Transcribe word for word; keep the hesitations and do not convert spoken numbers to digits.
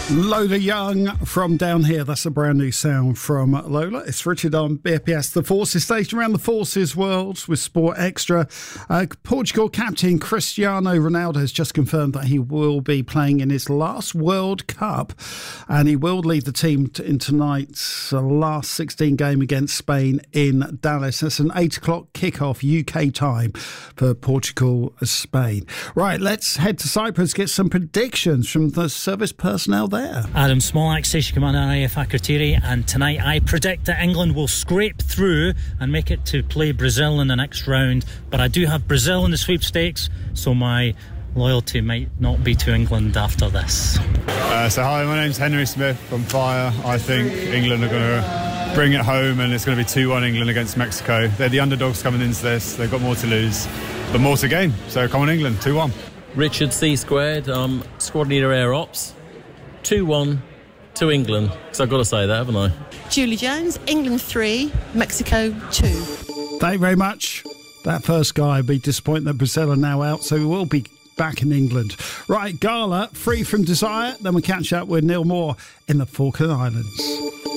Lola Young from Down Here. That's a brand new sound from Lola. It's Richard on B P S. The Forces station around the Forces world with Sport Extra. Uh, Portugal captain Cristiano Ronaldo has just confirmed that he will be playing in his last World Cup, and he will lead the team in tonight's last sixteen game against Spain in Dallas. That's an eight o'clock kickoff U K time for Portugal-Spain. Right, let's head to Cyprus, get some predictions from the service personnel there. Adam Smolak, Station Commander I F Akrotiri, and tonight I predict that England will scrape through and make it to play Brazil in the next round, but I do have Brazil in the sweepstakes, so my loyalty might not be to England after this. Uh, so hi, my name's Henry Smith from Fire. I think England are going to bring it home, and it's going to be two one England against Mexico. They're the underdogs coming into this. They've got more to lose, but more to gain. So come on England, two one. Richard C Squared, um, Squad Leader Air Ops. two one to England, because I've got to say that, haven't I? Julie Jones, England three, Mexico two. Thank you very much. That first guy would be disappointed that Brazil are now out, so we will be back in England. Right, Gala, Free from Desire. Then we catch up with Neil Moore in the Falkland Islands.